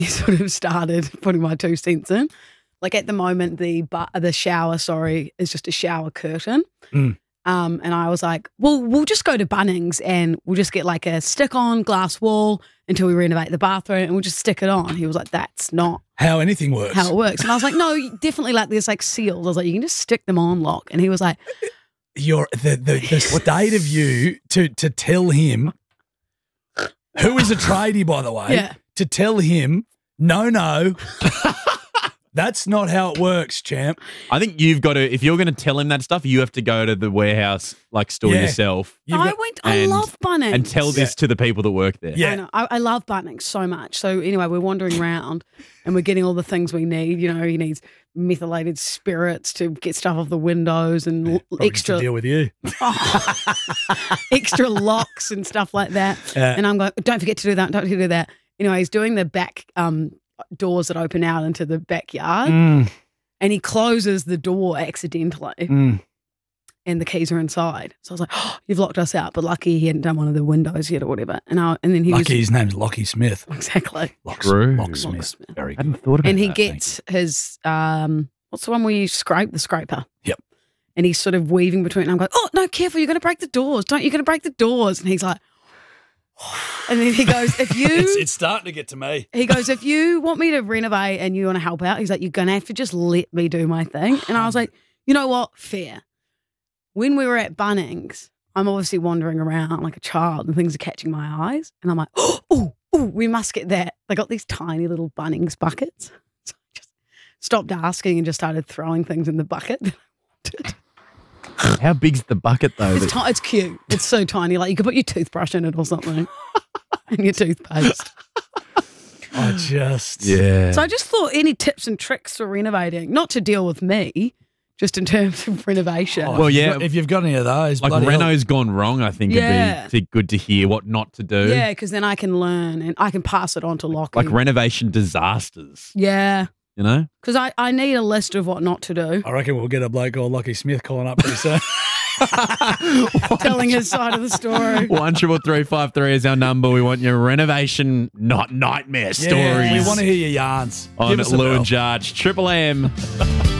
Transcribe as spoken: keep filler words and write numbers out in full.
sort of started putting my two cents in. Like at the moment, the bu- the shower, sorry, is just a shower curtain. Mm. Um, and I was like, well, we'll just go to Bunnings and we'll just get like a stick-on glass wall until we renovate the bathroom and we'll just stick it on. He was like, that's not how anything works. How it works. And I was like, no, definitely like there's like seals. I was like, you can just stick them on lock. And he was like, You're the the, the state of you to to tell him, who is a tradie, by the way, yeah. to tell him, no, no. That's not how it works, champ. I think you've got to, if you're going to tell him that stuff, you have to go to the warehouse, like store Yeah. yourself. I got- went, I and- love Bunnings. And tell this to the people that work there. Yeah. I know. I, I love Bunnings so much. So anyway, we're wandering around and we're getting all the things we need. You know, he needs methylated spirits to get stuff off the windows and l- Probably just to extra deal with you. extra locks and stuff like that. Yeah. And I'm going, don't forget to do that. Don't forget to do that. Anyway, he's doing the back um, doors that open out into the backyard. Mm, And he closes the door accidentally mm. and the keys are inside. So I was like, oh, you've locked us out. But lucky he hadn't done one of the windows yet or whatever. And I, and then he Lucky was his name's Lockie Smith. exactly. Lock, True. Locksmith. Locksmith. Very I good. hadn't thought about And he that. gets his um, what's the one where you scrape the scraper? Yep. And he's sort of weaving between. And I'm going, oh no, careful! You're going to break the doors. Don't you're going to break the doors? And he's like, and then he goes, if you, It's, it's starting to get to me. he goes, if you want me to renovate and you want to help out, he's like, you're going to have to just let me do my thing. And I was like, you know what? Fair. When we were at Bunnings, I'm obviously wandering around like a child and things are catching my eyes. And I'm like, oh, oh, oh, we must get that. They got these tiny little Bunnings buckets. So I just stopped asking and just started throwing things in the bucket that I wanted. How big's the bucket though? It's, that- ti- it's cute. It's so tiny. Like you could put your toothbrush in it or something and your toothpaste. I just. yeah. So I just thought any tips and tricks for renovating, not to deal with me, just in terms of renovation. Oh, Well, if you've yeah. got- If you've got any of those, like bloody hell. Renault's gone wrong, I think Yeah. it'd be good to hear what not to do. Yeah, because then I can learn and I can pass it on to Lockie. Like renovation disasters, yeah, you know? because I, I need a list of what not to do, I reckon we'll get a bloke called Lockie Smith calling up pretty soon. telling his side of the story. One triple three five three is our number. We want your renovation, not nightmare stories. Yeah, we want to hear your yarns. on Give us a Lou bell. and Jarge. Triple M.